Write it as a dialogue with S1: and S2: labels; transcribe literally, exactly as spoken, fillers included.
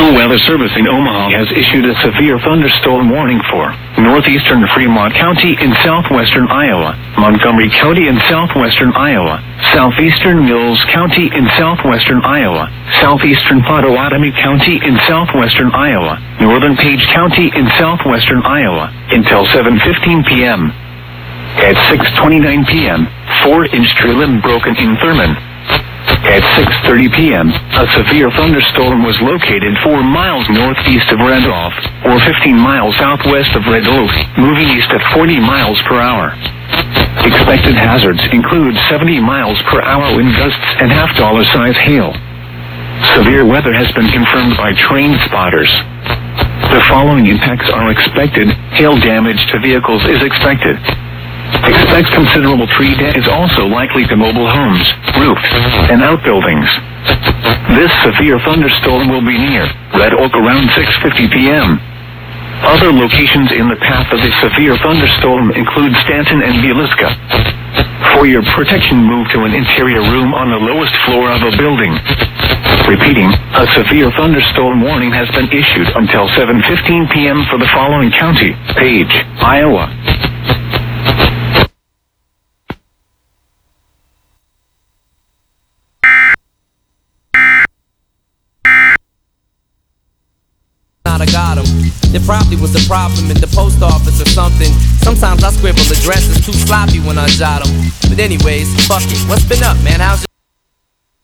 S1: National Weather Service in Omaha has issued a severe thunderstorm warning for northeastern Fremont County in southwestern Iowa, Montgomery County in southwestern Iowa, southeastern Mills County in southwestern Iowa, southeastern Pottawatomie County in southwestern Iowa, northern Page County in southwestern Iowa, until seven fifteen p m At six twenty-nine p m, four inch tree limb broken in Thurman. At six thirty p m, a severe thunderstorm was located four miles northeast of Randolph, or fifteen miles southwest of Red Oak, moving east at forty miles per hour. Expected hazards include seventy miles per hour wind gusts and half-dollar size hail. Severe weather has been confirmed by train spotters. The following impacts are expected. Hail damage to vehicles is expected. Expect considerable tree damage is also likely to mobile homes, roofs, and outbuildings. This severe thunderstorm will be near Red Oak around six fifty p m Other locations in the path of this severe thunderstorm include Stanton and Villisca. For your protection, move to an interior room on the lowest floor of a building. Repeating, a severe thunderstorm warning has been issued until seven fifteen p m for the following county: Page, Iowa.
S2: I got him. There probably was a problem in the post office or something. Sometimes I scribble addresses too sloppy when I jot them. But anyways, fuck it. What's been up, man? How's